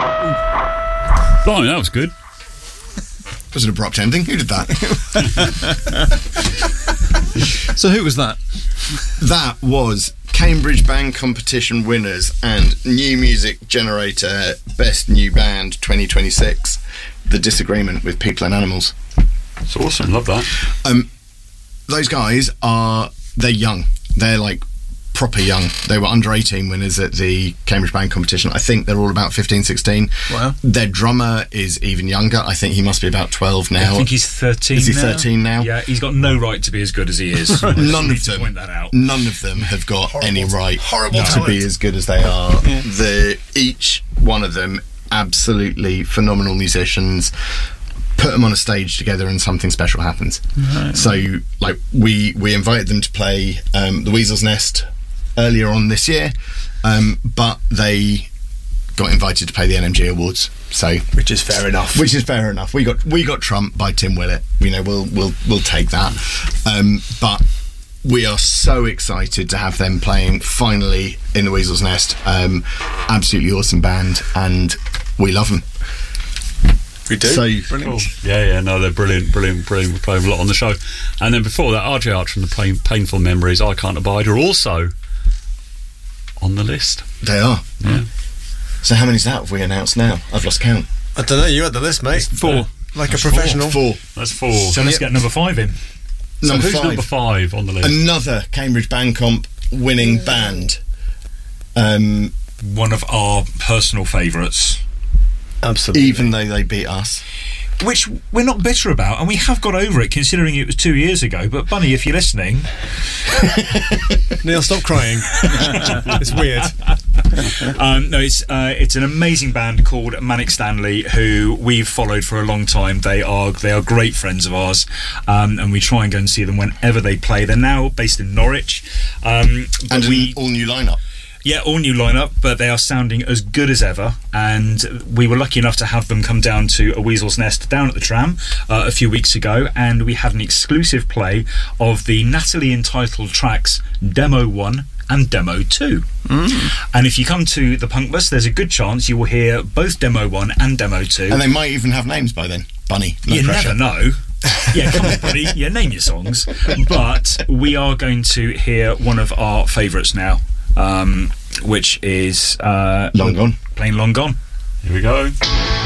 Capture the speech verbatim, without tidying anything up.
Blimey, that was good. That was an abrupt ending. Who did that? So who was that? That was Cambridge Band Competition winners and New Music Generator Best New Band twenty twenty-six, The Disagreement with People and Animals. It's awesome, love that. Um, those guys are, they're young. They're like proper young. They were under eighteen winners at the Cambridge Band Competition. I think they're all about fifteen, sixteen. Wow. Their drummer is even younger. I think he must be about twelve now. I think he's thirteen. Is he now? thirteen now? Yeah, he's got no right to be as good as he is. None of to them. Point that out. None of them have got Horrible- any right horrible to talent. be as good as they are. The each one of them absolutely phenomenal musicians. Put them on a stage together and something special happens. Right. So, like, we we invited them to play um, the Weasel's Nest earlier on this year, um, but they got invited to play the N M G Awards. So, Which is fair enough. which is fair enough. We got we got trumped by Tim Willett. You know, we'll we'll we'll take that. Um, but we are so excited to have them playing finally in the Weasel's Nest. Um, absolutely awesome band, and we love them. We do. So, Cool. Yeah, yeah, no, they're brilliant, brilliant, brilliant. We play them a lot on the show. And then before that, R J Archer and the Pain, Painful Memories, I Can't Abide, are also on the list. they are. Yeah. So how many's that have we announced now? I've lost count. I don't know. You had the list, mate. Four. Like That's a professional. Four. That's four. So let's get number five in. So Number who's five. number five on the list? Another Cambridge Band Comp winning band. Um, One of our personal favourites, Absolutely. even though they beat us. which we're not bitter about, and we have got over it considering it was two years ago. But Bunny, if you're listening, Neil, stop crying. It's weird. um, no, it's uh, it's an amazing band called Manic Stanley, who we've followed for a long time. They are they are great friends of ours, um, and we try and go and see them whenever they play. They're now based in Norwich, um, but And we. an all new lineup. Yeah, all new lineup, but they are sounding as good as ever. And we were lucky enough to have them come down to A Weasel's Nest down at the Tram uh, a few weeks ago, and we had an exclusive play of the Natalie entitled tracks Demo one and Demo two. Mm. And if you come to the Punk Bus, there's a good chance you will hear both Demo one and Demo two. And they might even have names by then. Bunny, no You pressure. never know. Yeah, come on, buddy. Yeah, name your songs. But we are going to hear one of our favourites now. Um, which is uh, Long Gone. Playing Long Gone. Here we go.